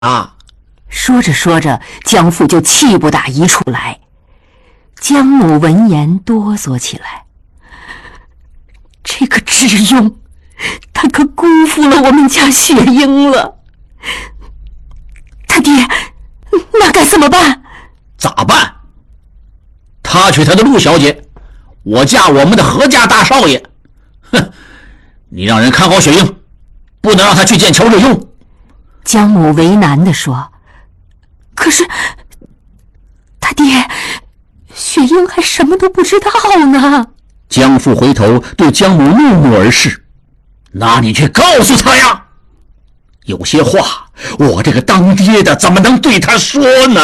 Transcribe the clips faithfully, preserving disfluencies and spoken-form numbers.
啊！ 说着说着，江父就气不打一处来。江母闻言哆嗦起来。这个智庸，他可辜负了我们家雪英了。他爹，那该怎么办？ 咋办？他娶他的陆小姐，我嫁我们的何家大少爷。哼，你让人看好雪英，不能让他去见乔致庸。 江母为难地说。可是他爹，雪英还什么都不知道呢。 江父回头对江母怒目而视。那你去告诉他呀，有些话我这个当爹的怎么能对他说呢？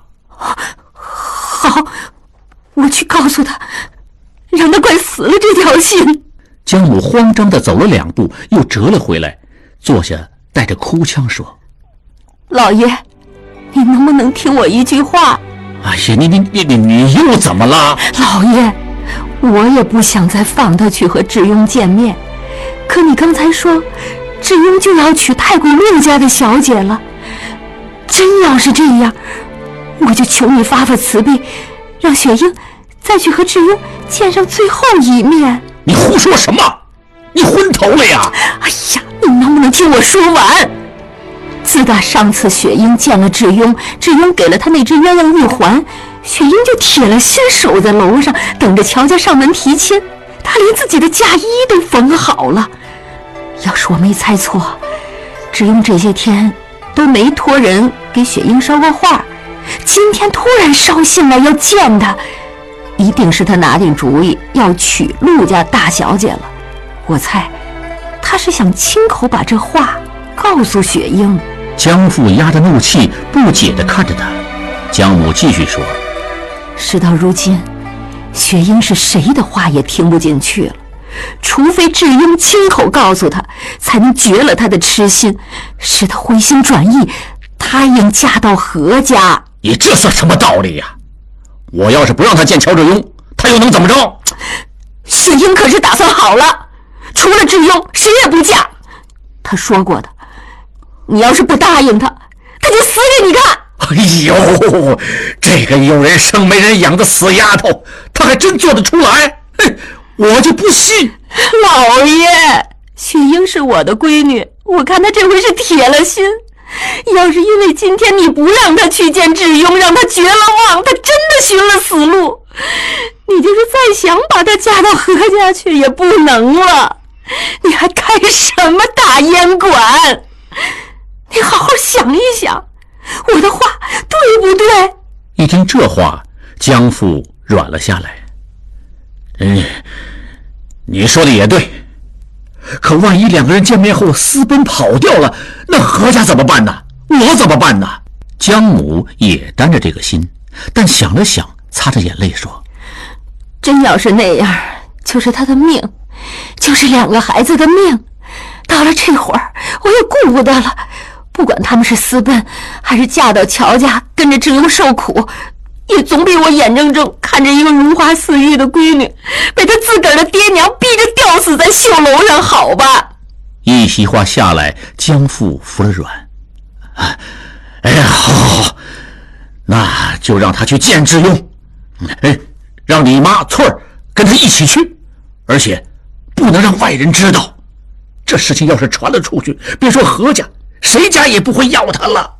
好，我去告诉他，让他快死了这条心。 江母慌张地走了两步，又折了回来，坐下带着哭腔说： 老爷，你能不能听我一句话？ 哎呀，你你你你你又怎么了？ 老爷，我也不想再放他去和智庸见面，可你刚才说智庸就要娶太古陆家的小姐了，真要是这样，我就求你发发慈悲，让雪英再去和智庸见上最后一面。 你胡说什么？你昏头了呀？ 哎呀，你能不能听我说完？自打上次雪英见了智庸，智庸给了他那只鸳鸯玉环，雪英就铁了心守在楼上，等着乔家上门提亲。他连自己的嫁衣都缝好了。要是我没猜错，智庸这些天都没托人给雪英捎过话，今天突然捎信来要见他，一定是他拿定主意要娶陆家大小姐了。我猜他是想亲口把这话告诉雪英。 江父压着怒气不解地看着他。江母继续说： 事到如今，雪英是谁的话也听不进去了，除非智庸亲口告诉他，才能绝了他的痴心，使他回心转意，答应嫁到何家。 你这算什么道理呀？我要是不让他见乔致庸，他又能怎么着？ 雪英可是打算好了，除了智庸谁也不嫁。他说过的，你要是不答应他，他就死给你看。 哎呦，这个有人生没人养的死丫头，她还真做得出来？哼，我就不信。 老爷，雪英是我的闺女，我看她这回是铁了心。要是因为今天你不让她去见智庸，让她绝了望，她真的寻了死路，你就是再想把她嫁到何家去也不能了。你还开什么大烟馆？你好好想一想，我的话对不对？ 一听这话，江父软了下来。嗯，你说的也对，可万一两个人见面后私奔跑掉了，那何家怎么办呢？我怎么办呢？江母也担着这个心，但想了想，擦着眼泪说： 真要是那样，就是他的命，就是两个孩子的命。到了这会儿，我也顾不得了，不管他们是私奔还是嫁到乔家跟着智庸受苦，也总比我眼睁睁看着一个如花似玉的闺女被他自个儿的爹娘逼着吊死在绣楼上好吧。 一席话下来，江父服了软。哎呀，好好好，那就让他去见智庸，哎，让你妈翠儿跟他一起去，而且不能让外人知道。这事情要是传了出去，别说何家，谁家也不会要他了。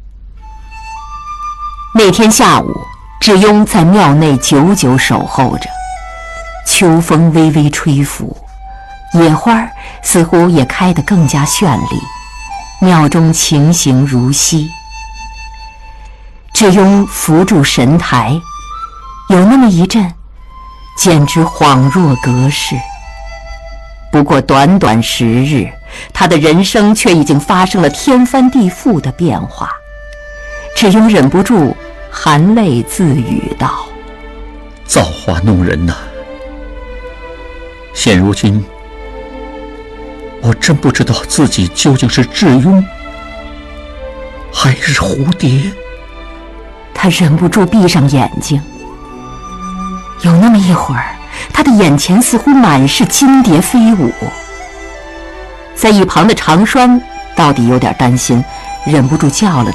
那天下午，智庸在庙内久久守候着，秋风微微吹拂，野花似乎也开得更加绚丽，庙中情形如昔。智庸扶住神台，有那么一阵，简直恍若隔世。不过短短十日，他的人生却已经发生了天翻地覆的变化。智庸忍不住含泪自语道： 造化弄人呐！现如今，我真不知道自己究竟是智庸还是蝴蝶。 他忍不住闭上眼睛，有那么一会儿，他的眼前似乎满是金蝶飞舞。在一旁的长栓到底有点担心， 忍不住叫了